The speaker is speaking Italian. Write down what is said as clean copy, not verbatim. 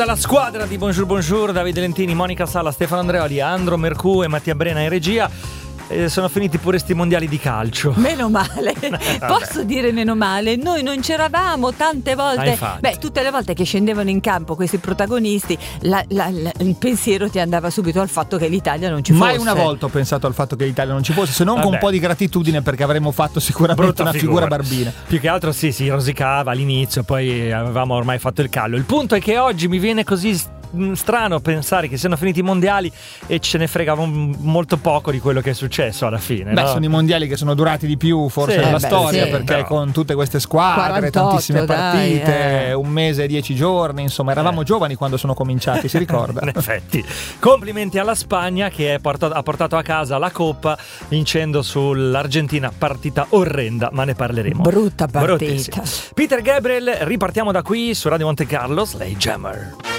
La squadra di Bonjour Bonjour, Davide Lentini, Monica Sala, Stefano Andreoli, Andro Mercù e Mattia Brena in regia. Sono finiti pure sti mondiali di calcio. Meno male. Posso dire meno male? Noi non c'eravamo tante volte. Tutte le volte che scendevano in campo questi protagonisti, il pensiero ti andava subito al fatto che l'Italia non ci fosse. Mai una volta ho pensato al fatto che l'Italia non ci fosse, se non con un po' di gratitudine, perché avremmo fatto sicuramente una figura barbina. Più che altro si rosicava all'inizio, poi avevamo ormai fatto il callo. Il punto è che oggi mi viene così strano pensare che siano finiti i mondiali e ce ne fregava molto poco di quello che è successo alla fine. No? Sono i mondiali che sono durati di più forse nella storia, perché però, con tutte queste squadre, 48, tantissime partite, un mese e 10 giorni, insomma eravamo giovani quando sono cominciati, si ricorda? In effetti. Complimenti alla Spagna che ha portato a casa la Coppa vincendo sull'Argentina, partita orrenda, ma ne parleremo. Brutta partita. Peter Gabriel, ripartiamo da qui su Radio Monte Carlo, Sledgehammer.